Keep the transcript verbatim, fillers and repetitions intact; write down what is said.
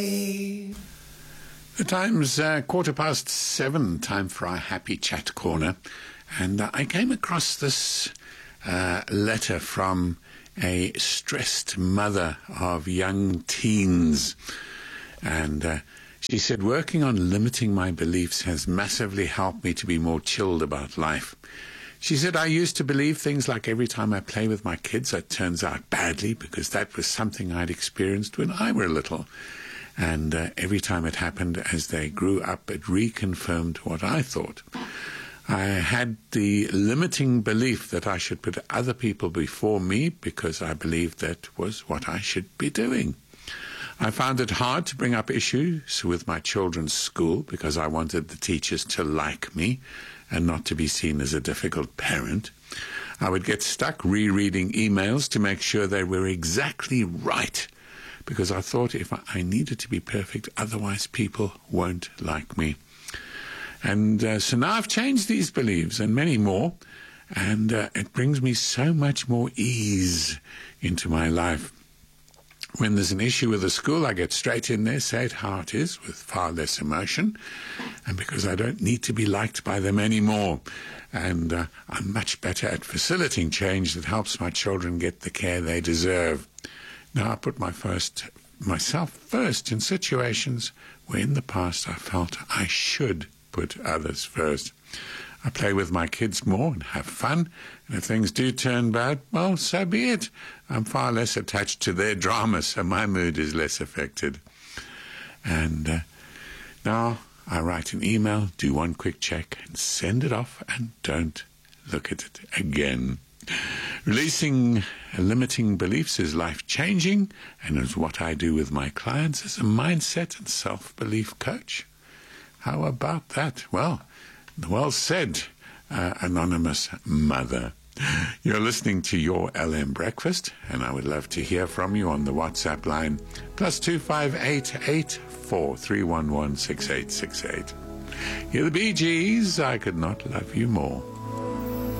The time's uh, quarter past seven, time for our Happy Chat Corner. And uh, I came across this uh, letter from a stressed mother of young teens. And uh, she said, working on limiting my beliefs has massively helped me to be more chilled about life. She said, I used to believe things like every time I play with my kids, it turns out badly because that was something I'd experienced when I were little. And uh, every time it happened as they grew up, it reconfirmed what I thought. I had the limiting belief that I should put other people before me because I believed that was what I should be doing. I found it hard to bring up issues with my children's school because I wanted the teachers to like me and not to be seen as a difficult parent. I would get stuck rereading emails to make sure they were exactly right, because I thought if I needed to be perfect, otherwise people won't like me. And uh, so now I've changed these beliefs and many more, and uh, it brings me so much more ease into my life. When there's an issue with the school, I get straight in there, say it how it is, with far less emotion, and because I don't need to be liked by them anymore. And uh, I'm much better at facilitating change that helps my children get the care they deserve. Now I put my first, myself first in situations where in the past I felt I should put others first. I play with my kids more and have fun, and if things do turn bad, well, so be it. I'm far less attached to their drama, so my mood is less affected. And uh, now I write an email, do one quick check, and send it off, and don't look at it again. Releasing limiting beliefs is life-changing and is what I do with my clients as a mindset and self-belief coach. How about that? Well, well said, uh, anonymous mother. You're listening to Your L M Breakfast, and I would love to hear from you on the WhatsApp line, plus two five eight eight four three one one six eight six eight. You're the Bee Gees, I Could Not Love You More.